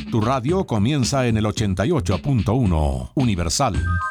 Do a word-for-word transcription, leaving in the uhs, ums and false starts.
Tu radio comienza en el ochenta y ocho punto uno Universal.